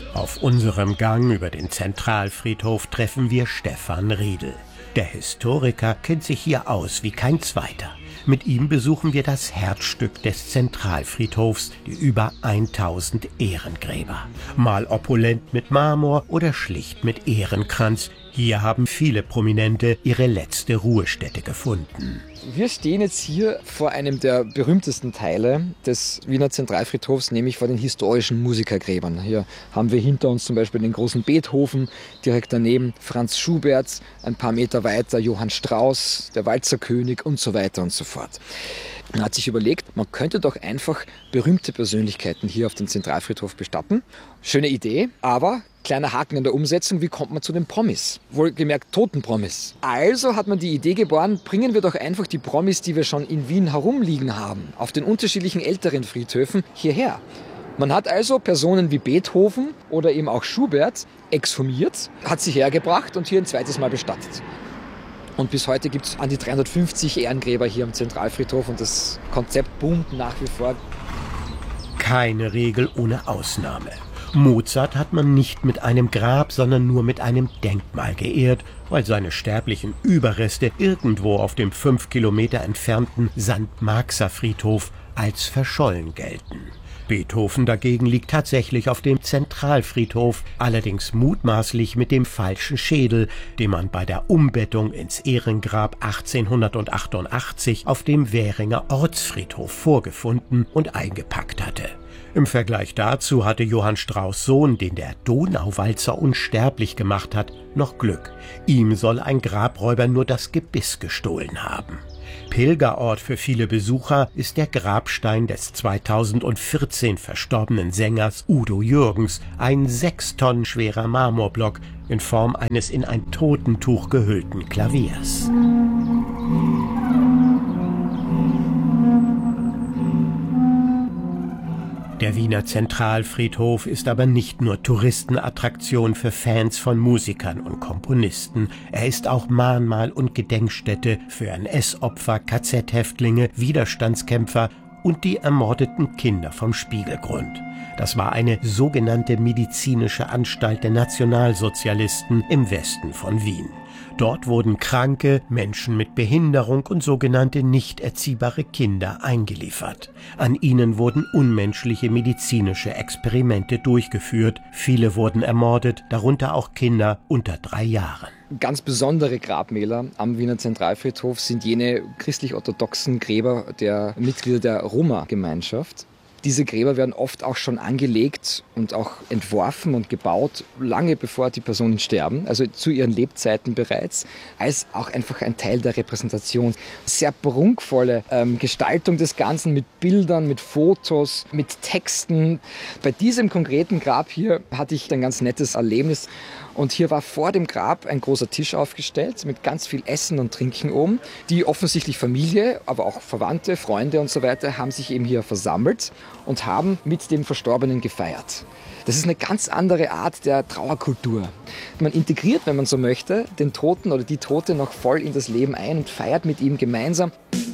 Auf unserem Gang über den Zentralfriedhof treffen wir Stefan Riedel. Der Historiker kennt sich hier aus wie kein zweiter. Mit ihm besuchen wir das Herzstück des Zentralfriedhofs, die über 1000 Ehrengräber. Mal opulent mit Marmor oder schlicht mit Ehrenkranz. Hier haben viele Prominente ihre letzte Ruhestätte gefunden. Wir stehen jetzt hier vor einem der berühmtesten Teile des Wiener Zentralfriedhofs, nämlich vor den historischen Musikergräbern. Hier haben wir hinter uns zum Beispiel den großen Beethoven, direkt daneben Franz Schubert, ein paar Meter weiter Johann Strauss, der Walzerkönig und so weiter und so fort. Man hat sich überlegt, man könnte doch einfach berühmte Persönlichkeiten hier auf dem Zentralfriedhof bestatten. Schöne Idee, aber kleiner Haken in der Umsetzung, wie kommt man zu den Promis? Wohlgemerkt toten Promis. Also hat man die Idee geboren, bringen wir doch einfach die Promis, die wir schon in Wien herumliegen haben, auf den unterschiedlichen älteren Friedhöfen hierher. Man hat also Personen wie Beethoven oder eben auch Schubert exhumiert, hat sie hergebracht und hier ein zweites Mal bestattet. Und bis heute gibt es an die 350 Ehrengräber hier am Zentralfriedhof und das Konzept boomt nach wie vor. Keine Regel ohne Ausnahme. Mozart hat man nicht mit einem Grab, sondern nur mit einem Denkmal geehrt, weil seine sterblichen Überreste irgendwo auf dem 5 Kilometer entfernten St. Marxer Friedhof als verschollen gelten. Beethoven dagegen liegt tatsächlich auf dem Zentralfriedhof, allerdings mutmaßlich mit dem falschen Schädel, den man bei der Umbettung ins Ehrengrab 1888 auf dem Währinger Ortsfriedhof vorgefunden und eingepackt hatte. Im Vergleich dazu hatte Johann Strauss' Sohn, den der Donauwalzer unsterblich gemacht hat, noch Glück. Ihm soll ein Grabräuber nur das Gebiss gestohlen haben. Pilgerort für viele Besucher ist der Grabstein des 2014 verstorbenen Sängers Udo Jürgens, ein 6 Tonnen schwerer Marmorblock in Form eines in ein Totentuch gehüllten Klaviers. Der Wiener Zentralfriedhof ist aber nicht nur Touristenattraktion für Fans von Musikern und Komponisten. Er ist auch Mahnmal und Gedenkstätte für NS-Opfer, KZ-Häftlinge, Widerstandskämpfer und die ermordeten Kinder vom Spiegelgrund. Das war eine sogenannte medizinische Anstalt der Nationalsozialisten im Westen von Wien. Dort wurden Kranke, Menschen mit Behinderung und sogenannte nicht erziehbare Kinder eingeliefert. An ihnen wurden unmenschliche medizinische Experimente durchgeführt. Viele wurden ermordet, darunter auch Kinder unter 3 Jahren. Ganz besondere Grabmäler am Wiener Zentralfriedhof sind jene christlich-orthodoxen Gräber der Mitglieder der Roma-Gemeinschaft. Diese Gräber werden oft auch schon angelegt und auch entworfen und gebaut, lange bevor die Personen sterben, also zu ihren Lebzeiten bereits, als auch einfach ein Teil der Repräsentation. Sehr prunkvolle Gestaltung des Ganzen mit Bildern, mit Fotos, mit Texten. Bei diesem konkreten Grab hier hatte ich ein ganz nettes Erlebnis. Und hier war vor dem Grab ein großer Tisch aufgestellt mit ganz viel Essen und Trinken oben. Die offensichtlich Familie, aber auch Verwandte, Freunde und so weiter haben sich eben hier versammelt und haben mit dem Verstorbenen gefeiert. Das ist eine ganz andere Art der Trauerkultur. Man integriert, wenn man so möchte, den Toten oder die Tote noch voll in das Leben ein und feiert mit ihm gemeinsam.